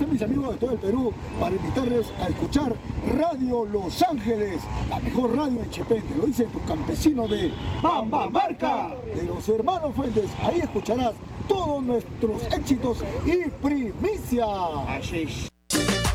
aprovecho, mis amigos de todo el Perú, para invitarles a escuchar Radio Los Ángeles, la mejor radio en Chepete. Lo dice tu campesino de Bambamarca, de los hermanos Fuentes. Ahí escucharás todos nuestros éxitos y primicia. Así es.